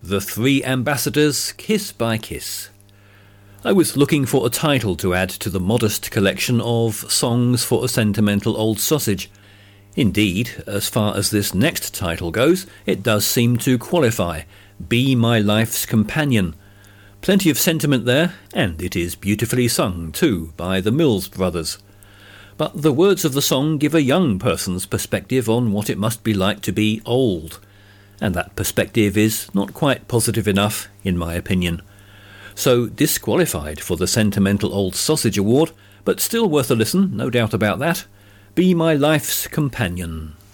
The Three Ambassadors, Kiss by Kiss. I was looking for a title to add to the modest collection of Songs for a Sentimental Old Sausage. Indeed, as far as this next title goes, it does seem to qualify. Be My Life's Companion. Plenty of sentiment there, and it is beautifully sung too by the Mills Brothers. But the words of the song give a young person's perspective on what it must be like to be old. And that perspective is not quite positive enough, in my opinion. So disqualified for the Sentimental Old Sausage Award, but still worth a listen, no doubt about that. Be My Life's Companion.